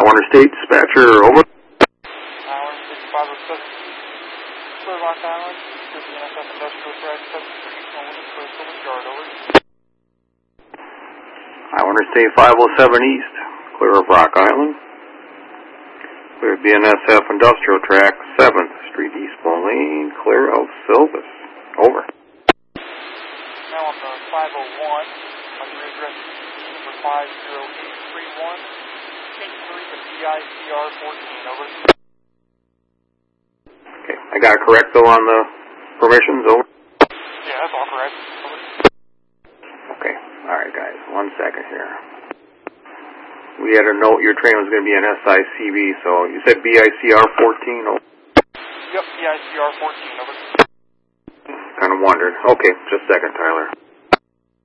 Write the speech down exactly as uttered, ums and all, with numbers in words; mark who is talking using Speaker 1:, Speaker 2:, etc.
Speaker 1: Interstate Dispatcher, over.
Speaker 2: Island sixty-five oh seven, Clear Rock Island, N S F Industrial Track seven three, only clear Silver Yard, over.
Speaker 1: Iowa Interstate five oh seven East, clear of Rock Island. Clear of B N S F Industrial Track seventh Street East Moline, clear of Silvis, over.
Speaker 2: Now on the five oh one, on your address number five zero eight three one, eight three to B I C R fourteen, over.
Speaker 1: Okay, I got it correct though on the permissions, over?
Speaker 2: Yeah, that's all correct, over.
Speaker 1: Okay, alright guys, one second here. We had a note your train was going to be an S I C B, so you said B I C R fourteen, over?
Speaker 2: Yep, B I C R fourteen, over.
Speaker 1: Kind of wondered. Okay, just a second, Tyler.